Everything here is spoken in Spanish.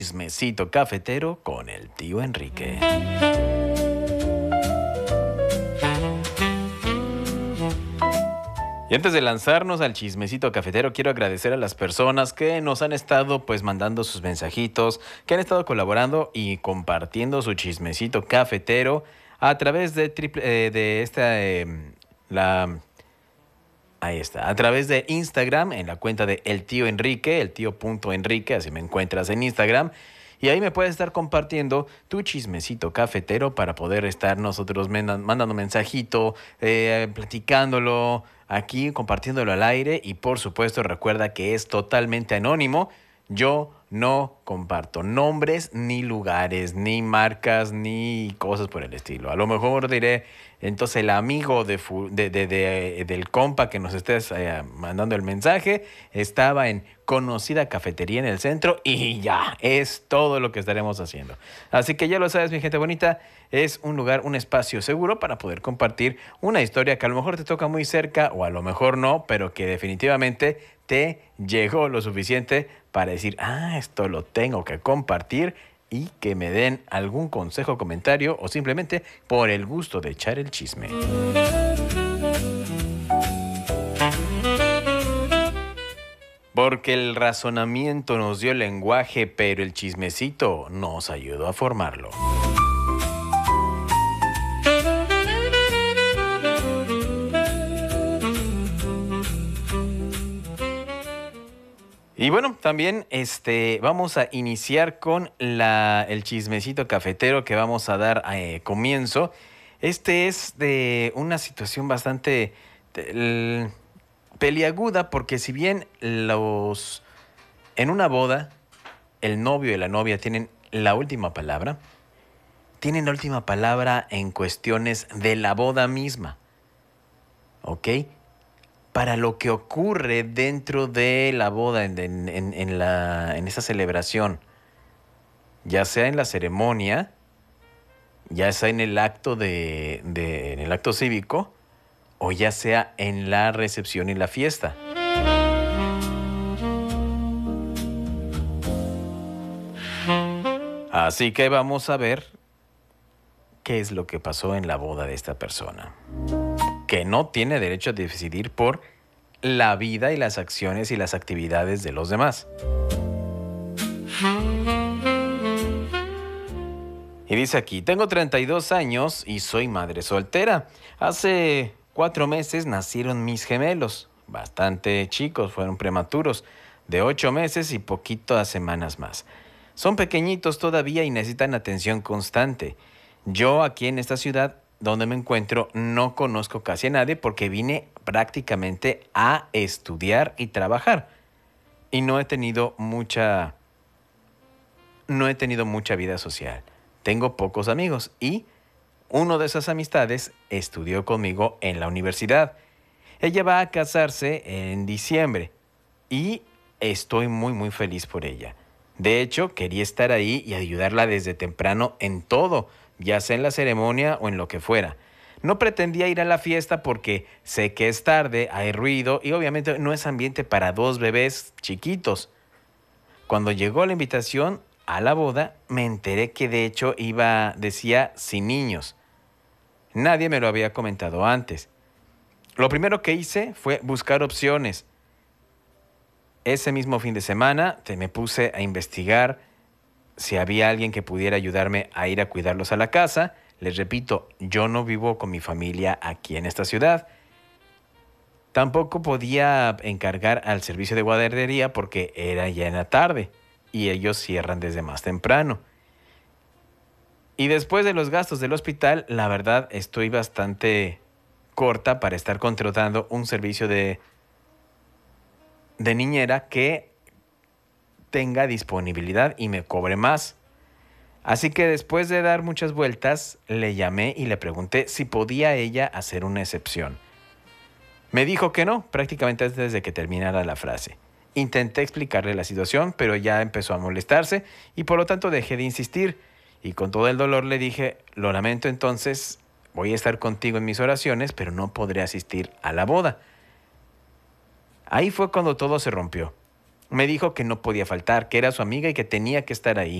Chismecito cafetero con el tío Enrique. Y antes de lanzarnos al chismecito cafetero, quiero agradecer a las personas que nos han estado mandando sus mensajitos, que han estado colaborando y compartiendo su chismecito cafetero a través de la ahí está, a través de Instagram, en la cuenta de El Tío Enrique, el tío.enrique, así me encuentras en Instagram. Y ahí me puedes estar compartiendo tu chismecito cafetero para poder estar nosotros mandando mensajito, platicándolo aquí, compartiéndolo al aire. Y por supuesto, recuerda que es totalmente anónimo. Yo no comparto nombres, ni lugares, ni marcas, ni cosas por el estilo. A lo mejor diré, entonces el amigo del compa que nos estés mandando el mensaje estaba en conocida cafetería en el centro y ya, es todo lo que estaremos haciendo. Así que ya lo sabes, mi gente bonita, es un lugar, un espacio seguro para poder compartir una historia que a lo mejor te toca muy cerca o a lo mejor no, pero que definitivamente te llegó lo suficiente para decir, esto lo tengo que compartir y que me den algún consejo, comentario o simplemente por el gusto de echar el chisme. Porque el razonamiento nos dio el lenguaje, pero el chismecito nos ayudó a formarlo. Y bueno, también vamos a iniciar con el chismecito cafetero que vamos a dar comienzo. Este es de una situación bastante peliaguda porque si bien en una boda el novio y la novia tienen la última palabra en cuestiones de la boda misma, ¿ok? Para lo que ocurre dentro de la boda, en esa celebración, ya sea en la ceremonia, ya sea en el acto en el acto cívico, o ya sea en la recepción y la fiesta. Así que vamos a ver qué es lo que pasó en la boda de esta persona, que no tiene derecho a decidir por la vida y las acciones y las actividades de los demás. Y dice aquí, tengo 32 años y soy madre soltera. Hace 4 meses nacieron mis gemelos, bastante chicos, fueron prematuros, de 8 meses y poquitas semanas más. Son pequeñitos todavía y necesitan atención constante. Yo aquí en esta ciudad donde me encuentro no conozco casi a nadie porque vine prácticamente a estudiar y trabajar. Y no he tenido mucha vida social. Tengo pocos amigos y uno de esas amistades estudió conmigo en la universidad. Ella va a casarse en diciembre y estoy muy muy feliz por ella. De hecho, quería estar ahí y ayudarla desde temprano en todo, ya sea en la ceremonia o en lo que fuera. No pretendía ir a la fiesta porque sé que es tarde, hay ruido y obviamente no es ambiente para 2 bebés chiquitos. Cuando llegó la invitación a la boda, me enteré que de hecho decía sin niños. Nadie me lo había comentado antes. Lo primero que hice fue buscar opciones. Ese mismo fin de semana me puse a investigar si había alguien que pudiera ayudarme a ir a cuidarlos a la casa. Les repito, yo no vivo con mi familia aquí en esta ciudad. Tampoco podía encargar al servicio de guardería porque era ya en la tarde y ellos cierran desde más temprano. Y después de los gastos del hospital, la verdad estoy bastante corta para estar contratando un servicio de niñera que tenga disponibilidad y me cobre más. Así que después de dar muchas vueltas, le llamé y le pregunté si podía ella hacer una excepción. Me dijo que no, prácticamente antes de que terminara la frase. Intenté explicarle la situación, pero ya empezó a molestarse y por lo tanto dejé de insistir. Y con todo el dolor le dije, lo lamento entonces, voy a estar contigo en mis oraciones, pero no podré asistir a la boda. Ahí fue cuando todo se rompió. Me dijo que no podía faltar, que era su amiga y que tenía que estar ahí.